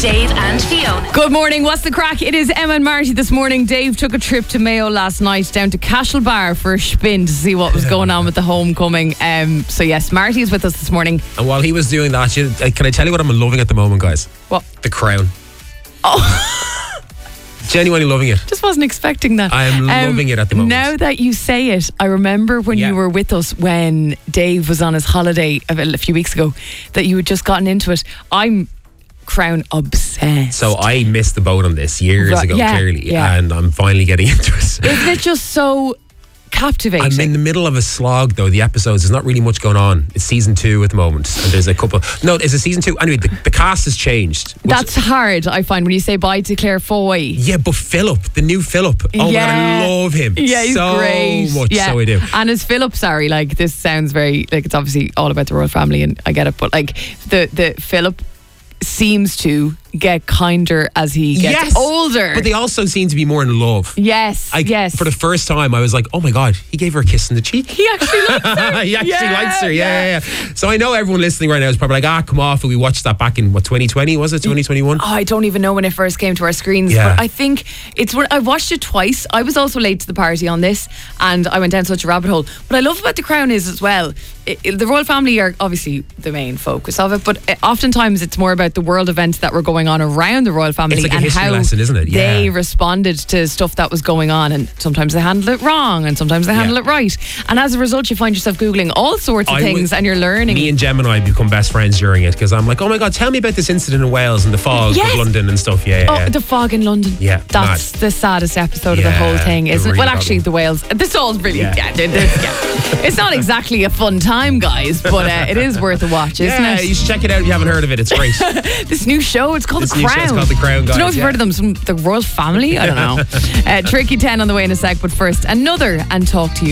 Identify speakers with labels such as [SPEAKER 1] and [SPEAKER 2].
[SPEAKER 1] Dave and Fiona.
[SPEAKER 2] Good morning. What's the crack? It is Emma and Marty this morning. Dave took a trip to Mayo last night down to Cashel for a spin to see what was going on with the homecoming. So yes, Marty is with us this morning.
[SPEAKER 3] And while he was doing that, can I tell you what I'm loving at the moment, guys?
[SPEAKER 2] What?
[SPEAKER 3] The Crown.
[SPEAKER 2] Oh.
[SPEAKER 3] Genuinely loving it.
[SPEAKER 2] Just wasn't expecting that.
[SPEAKER 3] I am loving it at the moment.
[SPEAKER 2] Now that you say it, I remember when you were with us when Dave was on his holiday a few weeks ago that you had just gotten into it. I'm Crown obsessed.
[SPEAKER 3] So I missed the boat on this years ago, clearly,
[SPEAKER 2] yeah.
[SPEAKER 3] and I'm finally getting into it.
[SPEAKER 2] Isn't it just so captivating?
[SPEAKER 3] I'm in the middle of a slog, though. The episodes, there's not really much going on. It's season 2 at the moment, and there's a couple. No, is it season 2? Anyway, the cast has changed.
[SPEAKER 2] That's hard, I find, when you say bye to Claire Foy.
[SPEAKER 3] Yeah, but Philip, the new Philip. Oh, my God, I love him.
[SPEAKER 2] Yeah, he's
[SPEAKER 3] so
[SPEAKER 2] great.
[SPEAKER 3] much.
[SPEAKER 2] Yeah.
[SPEAKER 3] So I do.
[SPEAKER 2] And as Philip, sorry, like this sounds very, like it's obviously all about the royal family, and I get it, but like the Philip seems to get kinder as he gets older.
[SPEAKER 3] But they also seem to be more in love.
[SPEAKER 2] Yes.
[SPEAKER 3] For the first time, I was like, oh my God, he gave her a kiss in the cheek.
[SPEAKER 2] He actually likes her.
[SPEAKER 3] He actually likes her. Yeah. So I know everyone listening right now is probably like, come off. And we watched that back in, 2020? Was it 2021?
[SPEAKER 2] Oh, I don't even know when it first came to our screens.
[SPEAKER 3] Yeah.
[SPEAKER 2] But I think I watched it twice. I was also late to the party on this, and I went down such a rabbit hole. What I love about The Crown is as well, the royal family are obviously the main focus of it, but oftentimes it's more about the world events that were going on around the royal family.
[SPEAKER 3] It's like
[SPEAKER 2] and
[SPEAKER 3] a history
[SPEAKER 2] how
[SPEAKER 3] lesson, isn't it? Yeah.
[SPEAKER 2] they responded to stuff that was going on, and sometimes they handle it wrong and sometimes they handle it right, and as a result you find yourself googling all sorts of things and you're learning.
[SPEAKER 3] Me and Gemini become best friends during it because I'm like, oh my God, tell me about this incident in Wales and the fog of London and stuff.
[SPEAKER 2] The fog in London.
[SPEAKER 3] Yeah,
[SPEAKER 2] that's the saddest episode of the whole thing, isn't it?
[SPEAKER 3] Really
[SPEAKER 2] Well, actually the Wales, this all's brilliant. It's not exactly a fun time, guys, but it is worth a watch, isn't it?
[SPEAKER 3] You should check it out if you haven't heard of it. It's great.
[SPEAKER 2] This new show, it's called The Crown.
[SPEAKER 3] It's called The Crown, guys.
[SPEAKER 2] Do you know if you've heard of them? The royal family? I don't know. Tricky 10 on the way in a sec, but first, another And Talk to You.